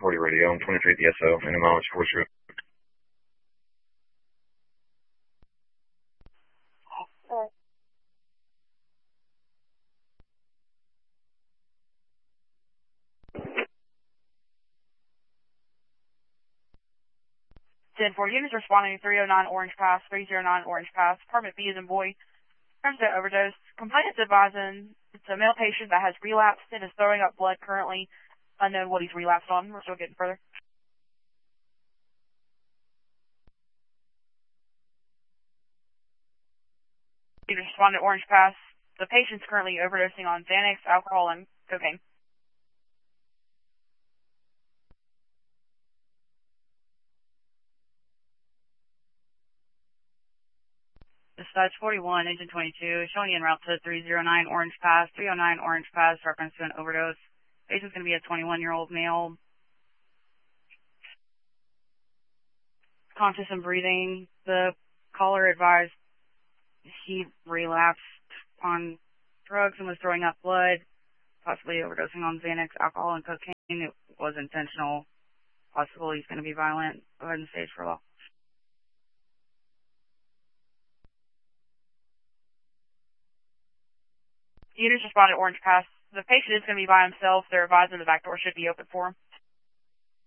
40 radio. I'm 23 DSO and a mileage force route. Four units responding to 309 Orange Pass, 309 Orange Pass. Apartment B is in boy. Transient overdose. Complainant's advising it's a male patient that has relapsed and is throwing up blood currently. Unknown what he's relapsed on. We're still getting further. Units responding to Orange Pass. The patient's currently overdosing on Xanax, alcohol, and cocaine. Dispatch 41, Engine 22, showing you en route to 309 Orange Pass, 309 Orange Pass, reference to an overdose. Patient's going to be a 21-year-old male. Conscious and breathing. The caller advised he relapsed on drugs and was throwing up blood, possibly overdosing on Xanax, alcohol, and cocaine. It was intentional. Possible he's going to be violent. Go ahead and stage for law. Units responded to Orange Pass. The patient is going to be by himself. They're advising the back door should be open for him.